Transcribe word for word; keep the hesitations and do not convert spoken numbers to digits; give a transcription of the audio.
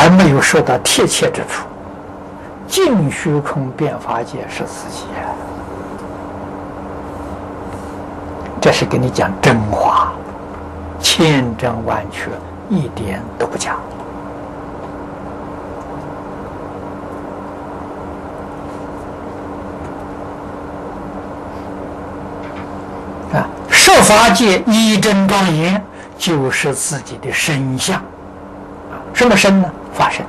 还没有说到贴切之处。净虚空变法界是自己啊，这是跟你讲真话，千真万确，一点都不假。啊，设法界一真庄严，就是自己的身相。什么身呢？法身。